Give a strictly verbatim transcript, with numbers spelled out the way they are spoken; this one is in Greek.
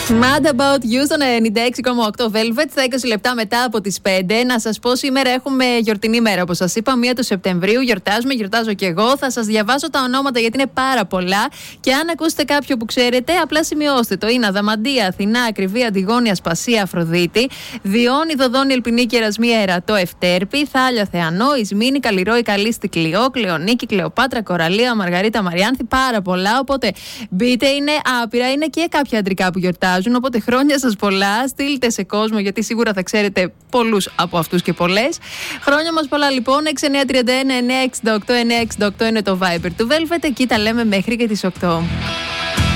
Mad About You στον ενενήντα έξι κόμμα οκτώ Velvet, στα είκοσι λεπτά μετά από τις πέντε. Να σας πω, σήμερα έχουμε γιορτινή μέρα, όπως σας είπα, μία του Σεπτεμβρίου. Γιορτάζουμε, γιορτάζω κι εγώ. Θα σας διαβάσω τα ονόματα γιατί είναι πάρα πολλά. Και αν ακούσετε κάποιο που ξέρετε, απλά σημειώστε το. Είναι Αδαμαντία, Αθηνά, Ακριβή, Αντιγόνια, Σπασία, Αφροδίτη, Διόνη, Δοδόνη, Ελπινίκη, Ερασμία, Ερατό, Ευτέρπη, Θάλια, Θεανό, Ισμήνη, Καλλιρόη, Καλίστη, Κλειό, Κλεονίκη, Κλεοπάτρα, Κοραλία, Μαργαρίτα, Μαριάνθη. Πάρα πολλά. Οπότε μπείτε, είναι άπειρα. Είναι και κάποια αντρικά που γιορτάζουν. Οπότε χρόνια σας πολλά. Στείλτε σε κόσμο, γιατί σίγουρα θα ξέρετε πολλούς από αυτούς και πολλές. Χρόνια μας πολλά λοιπόν. έξι εννιά τρία ένα εννιά έξι οκτώ εννιά έξι οκτώ είναι το Viber του Velvet. Εκεί τα λέμε μέχρι και τις οκτώ.